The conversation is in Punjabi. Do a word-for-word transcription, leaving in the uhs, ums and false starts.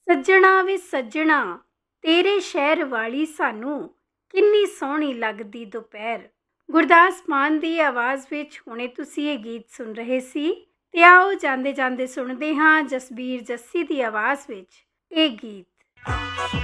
ਸੱਜਣਾ ਵੇ ਸੱਜਣਾ ਤੇਰੇ ਸ਼ਹਿਰ ਵਾਲੀ ਸਾਨੂੰ ਕਿੰਨੀ ਸੋਹਣੀ ਲੱਗਦੀ ਦੁਪਹਿਰ। ਗੁਰਦਾਸ ਮਾਨ ਦੀ ਆਵਾਜ਼ ਵਿੱਚ ਹੁਣੇ ਤੁਸੀਂ ਇਹ ਗੀਤ ਸੁਣ ਰਹੇ ਸੀ। ਤੇ ਆਓ ਜਾਂਦੇ ਜਾਂਦੇ ਸੁਣਦੇ ਹਾਂ ਜਸਬੀਰ ਜੱਸੀ ਦੀ ਆਵਾਜ਼ ਵਿੱਚ ਇਹ ਗੀਤ।